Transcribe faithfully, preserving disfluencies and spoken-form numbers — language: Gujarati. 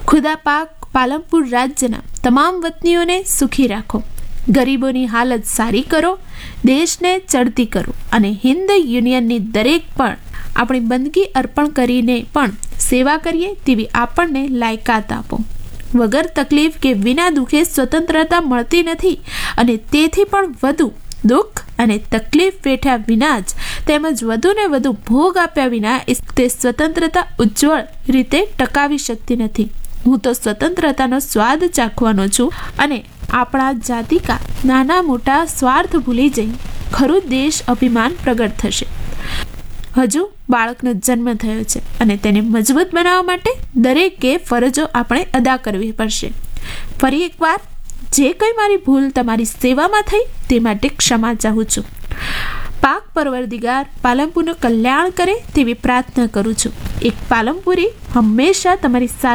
ખુદા પાક પાલનપુર રાજ્યના તમામ વતનીઓને સુખી રાખો, ગરીબોની હાલત સારી કરો, દેશને ચડતી કરો અને હિન્દ યુનિયનની દરેક પણ આપણી બંદગી અર્પણ કરીને પણ સેવા કરીએ તેવી આપણને લાયકાત આપો. વગર તકલીફ કે વિના દુઃખે સ્વતંત્રતા મળતી નથી અને તેથી પણ વધુ દુઃખ અને તકલીફ વેઠ્યા વિના જ તેમજ વધુને વધુ ભોગ આપ્યા વિના તે સ્વતંત્રતા ઉજ્જવળ રીતે ટકાવી શકતી નથી. હું તો સ્વતંત્રતાનો સ્વાદ ચાખવાનો છું અને આપણા જાતિકા નાના મોટા સ્વાર્થ ભૂલી જઈ ખરું દેશ અભિમાન પ્રગટ થશે. હજુ બાળકનો જન્મ થયો છે અને તેને મજબૂત બનાવવા માટે દરેકે ફરજો આપણે અદા કરવી પડશે. ફરી એકવાર જે કંઈ મારી ભૂલ તમારી સેવામાં થઈ તે માટે ક્ષમા ચાહું છું. પાક પરવરદિગાર પાલનપુરનું કલ્યાણ કરે તેવી પ્રાર્થના કરું છું. એક પાલનપુરી હંમેશા તમારી સાથે